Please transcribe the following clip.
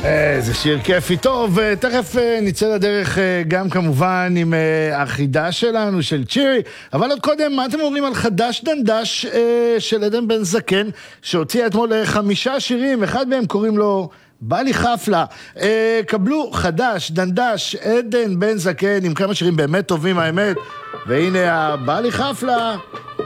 זה שיר כיפי טוב, תכף נצא לדרך גם כמובן עם החידה שלנו של צ'ירי, אבל עוד קודם, מה אתם אומרים על חדש דנדש של עדן בן זקן, שהוציאה אתמול 5 שירים, אחד מהם קוראים לו בא לי חפלה. קבלו חדש דנדש עדן בן זקן עם כמה שירים באמת טובים האמת, והנה בא לי חפלה.